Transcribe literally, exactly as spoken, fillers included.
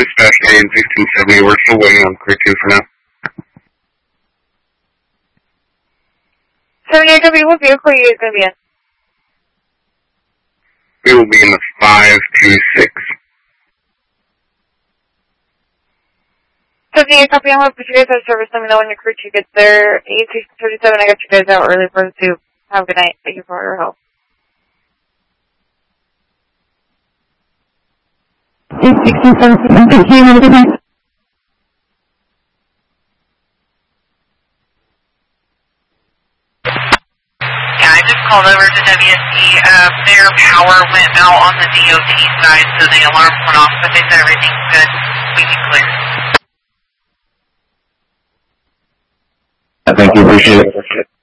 Dispatch A and sixteen seventy, we're still waiting on crew two for now. seventy-eight W, what vehicle are you guys going to be in? We will be in the five two six. seventy-eight copy, I'm going to put you guys out of service. Let me know when your crew two gets there. eight six thirty-seven, I got you guys out early for the two. Have a good night. Thank you for your help. eight six seven seven, thank you. Have a good night. Yeah, I just called over to W S C. Uh, their power went out on the D O T side, so the alarm went off, but they said everything's good. We can clear. Thank you, appreciate it.